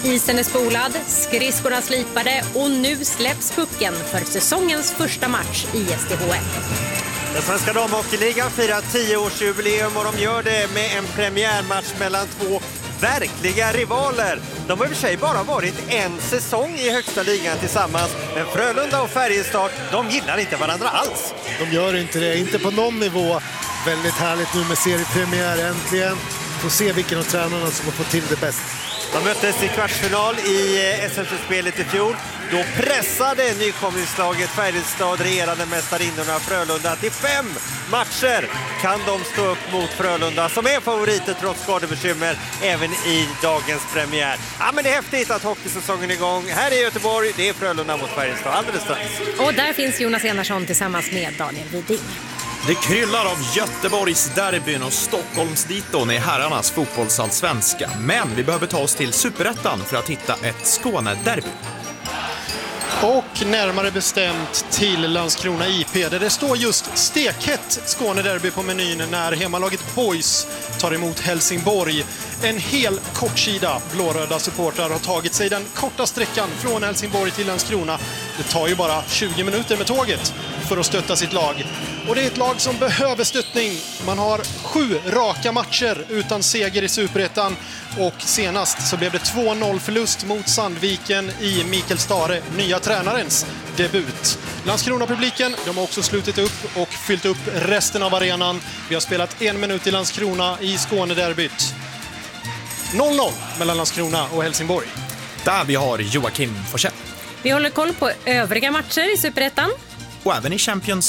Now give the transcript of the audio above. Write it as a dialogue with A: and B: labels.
A: Isen är spolad, skridskorna slipade och nu släpps pucken för säsongens första match i SDHL.
B: Den svenska damhockeyligan firar 10-årsjubileum och de gör det med en premiärmatch mellan två verkliga rivaler. De har i och för sig bara varit en säsong i högsta ligan tillsammans, men Frölunda och Färjestad, de gillar inte varandra alls.
C: De gör inte det, inte på någon nivå. Väldigt härligt nu med seriepremiär äntligen. Får se vilken av tränarna som har fått till det bäst.
B: De möttes i kvartsfinal i SM-spelet i fjol. Då pressade nykomlingslaget Färjestad regerande mästarinnorna Frölunda till 5 matcher. Kan de stå upp mot Frölunda som är favoriter trots skadebekymmer även i dagens premiär. Ja, men det är häftigt att hockeysäsongen är igång. Här i Göteborg, det är Frölunda mot Färjestad alldeles strax.
A: Och där finns Jonas Enarsson tillsammans med Daniel Widing.
D: Det kryllar av Göteborgs derbyn och Stockholms diton i herrarnas fotbollsallsvenska. Men vi behöver ta oss till Superettan för att hitta ett Skåne-derby.
E: Och närmare bestämt till Landskrona IP där det står just stekhett Skåne-derby på menyn när hemmalaget Boys tar emot Helsingborg. En hel kortsida blåröda supportrar har tagit sig den korta sträckan från Helsingborg till Landskrona. Det tar ju bara 20 minuter med tåget för att stötta sitt lag. Och det är ett lag som behöver stöttning. Man har 7 raka matcher utan seger i Superettan. Och senast så blev det 2-0 förlust mot Sandviken i Mikael Stare, nya tränarens debut. Landskrona-publiken, de har också slutit upp och fyllt upp resten av arenan. Vi har spelat 1 minut i Landskrona i Skåne-derbyt. 0-0 mellan Landskrona och Helsingborg.
D: Där vi har Joakim Forsell.
A: Vi håller koll på övriga matcher i Superettan.
D: Och även i Champions